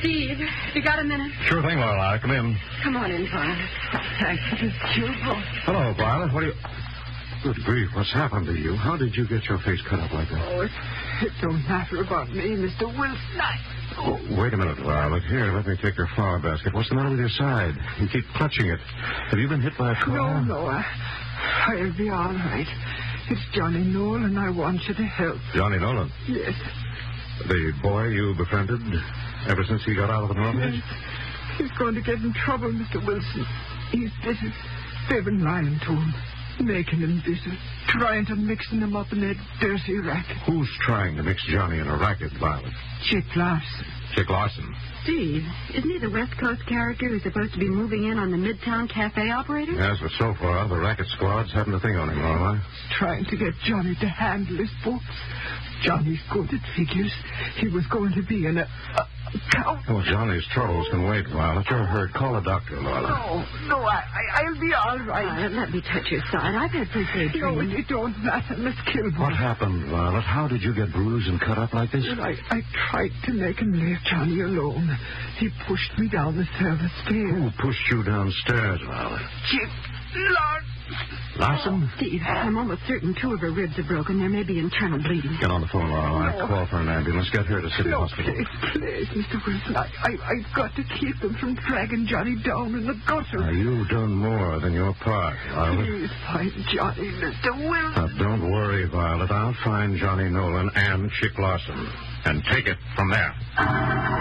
Steve, you got a minute? Sure thing, Lorelei. Come in. Come on in, Violet. Thanks. Hello, Violet. What do you... Good grief, what's happened to you? How did you get your face cut up like that? Oh, it don't matter about me, Mr. Wilson. Oh, wait a minute, Violet. Here, let me take your flower basket. What's the matter with your side? You keep clutching it. Have you been hit by a car? No, I'll be all right. It's Johnny Nolan. I want you to help. Johnny Nolan? Yes. The boy you befriended ever since he got out of the orphanage? Yes. He's going to get in trouble, Mr. Wilson. He's bitter. They've been lying to him, making him bitter, trying to mix him up in that dirty racket. Who's trying to mix Johnny in a racket, Violet? Chick Larson. Chick Larson. Steve, isn't he the West Coast character who's supposed to be moving in on the Midtown Cafe operator? Yes, but so far, the racket squads haven't a thing on him, Lorelei. Trying to get Johnny to handle his books. Johnny's good at figures. He was going to be in a account. Oh, Johnny's troubles can wait, Violet. You're hurt. Call a doctor, Lorelei. No, I'll be all right. Let me touch your side. I've had first aid training. No, it don't matter, Miss Kilburn. What happened, Violet? How did you get bruised and cut up like this? Well, I tried to make him leave Johnny alone. He pushed me down the service stairs. Who pushed you downstairs, Violet? Chick Larson? Steve, I'm almost certain 2 of her ribs are broken. There may be internal bleeding. Get on the phone, Lorelei. No. Call for an ambulance. Get her to City Hospital. Please, Mr. Wilson. I've got to keep them from dragging Johnny down in the gutter. Now, you've done more than your part, Violet. Please find Johnny, Mr. Wilson. Now, don't worry, Violet. I'll find Johnny Nolan and Chick Larson and take it from there.